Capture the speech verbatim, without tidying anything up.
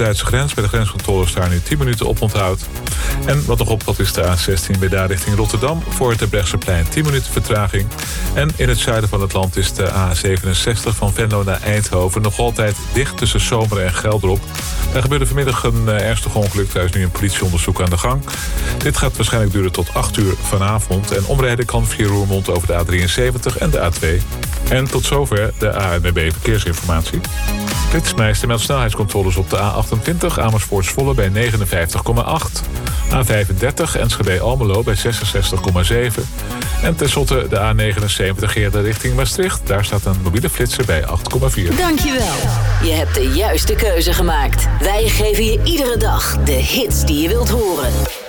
Duitse grens. Bij de grenscontrole staan nu tien minuten op onthoud. En wat nog opvalt is de A zestien bij daar richting Rotterdam. Voor het Terbrechtseplein tien minuten vertraging. En in het zuiden van het land is de A zevenenzestig van Venlo naar Eindhoven nog altijd dicht tussen Zomeren en Geldrop. Er gebeurde vanmiddag een uh, ernstig ongeluk. Daar is nu een politieonderzoek aan de gang. Dit gaat waarschijnlijk duren tot acht uur vanavond. En omrijden kan via Roermond over de A drieënzeventig en de A twee. En tot zover de A N W B Verkeersinformatie. Dit is Meijster met snelheidscontroles op de A achtentwintig Amersfoort-Zwolle bij negenenvijftig komma acht. A vijfendertig Enschede-Almelo bij zesenzestig komma zeven. En tenslotte de A negenenzeventig Geerden richting Maastricht. Daar staat een mobiele flitser bij acht komma vier. Dankjewel. Je hebt de juiste keuze gemaakt. Wij geven je iedere dag de hits die je wilt horen.